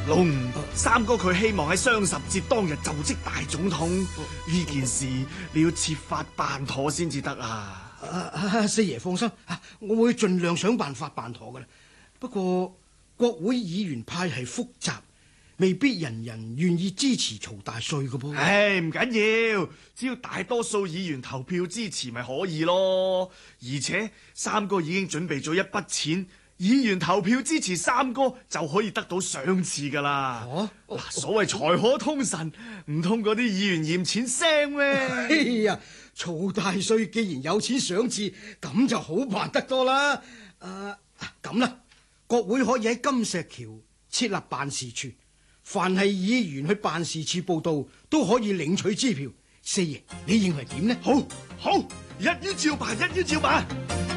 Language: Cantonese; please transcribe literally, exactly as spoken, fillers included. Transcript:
龍，三哥佢希望喺雙十節當日就職大總統，呢件事你要設法辦妥先至得啊！ 啊，四爺放心，我會盡量想辦法辦妥噶啦。不過國會議員派系複雜，未必人人願意支持曹大帥噶噃。 唉，唔緊要，只要大多數議員投票支持咪可以咯。而且三哥已經準備咗一筆錢，議員投票支持三哥就可以得到賞賜噶啦。 哦， 嗱，所謂財可通神，唔通嗰啲議員嫌錢腥咩？ 哎呀，曹大帥既然有錢賞賜，咁就好辦得多啦。誒，咁啦，國會可以喺金石橋設立辦事處，凡係議員去辦事處報到，都可以領取支票。四爺，你認為點呢？ 好，好，一於照辦，一於照辦。